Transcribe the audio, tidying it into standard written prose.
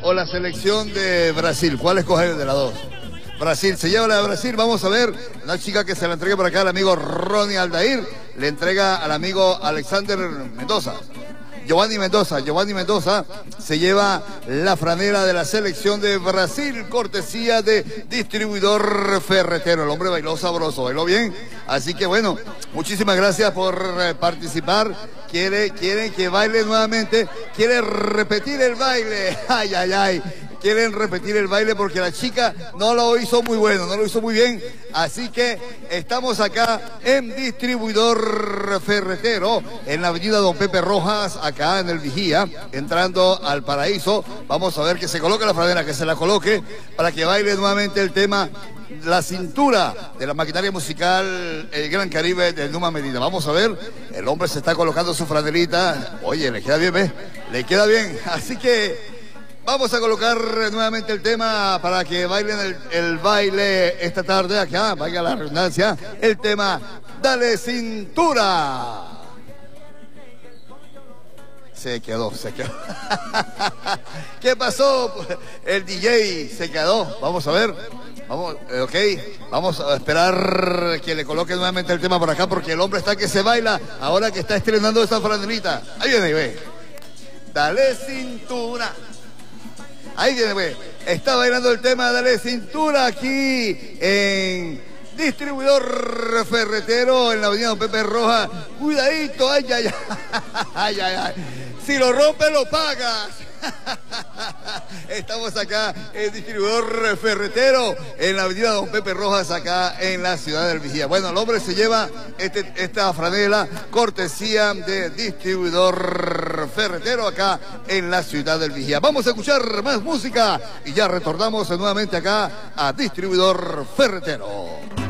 o la selección de Brasil? ¿Cuál escoger de las dos? Brasil, se lleva la de Brasil. Vamos a ver, una chica que se la entrega por acá al amigo Ronnie Aldair, le entrega al amigo Alexander Mendoza. Giovanni Mendoza se lleva la franela de la selección de Brasil, cortesía de Distribuidor Ferretero. El hombre bailó sabroso, bailó bien. Así que bueno, muchísimas gracias por participar. Quiere que baile nuevamente, quiere repetir el baile. Ay, ay, ay. Quieren repetir el baile porque la chica no lo hizo muy bueno, no lo hizo muy bien. Así que estamos acá en Distribuidor Ferretero, en la avenida Don Pepe Rojas, acá en el Vigía, entrando al Paraíso. Vamos a ver que se coloque la franela, que se la coloque, para que baile nuevamente el tema La Cintura de la maquinaria musical El Gran Caribe de Numa Medina. Vamos a ver, el hombre se está colocando su franelita. Oye, le queda bien, ¿ves? Le queda bien, así que vamos a colocar nuevamente el tema para que bailen el baile esta tarde acá, vaya la redundancia, el tema Dale Cintura. Se quedó. ¿Qué pasó? El DJ se quedó. Vamos a ver. Vamos, ok. Vamos a esperar que le coloque nuevamente el tema por acá porque el hombre está que se baila ahora que está estrenando esa franelita. Ahí viene, ve. Dale cintura. Ahí viene, güey. Está bailando el tema Dale Cintura aquí en Distribuidor Ferretero en la avenida Don Pepe Rojas. Cuidadito, ay, ay, ay, ay, ay. Si lo rompe, lo pagas. Estamos acá en Distribuidor Ferretero en la avenida Don Pepe Rojas, acá en la ciudad del Vigía. Bueno, el hombre se lleva esta franela cortesía de Distribuidor Ferretero acá en la ciudad del Vigía. Vamos a escuchar más música y ya retornamos nuevamente acá a Distribuidor Ferretero.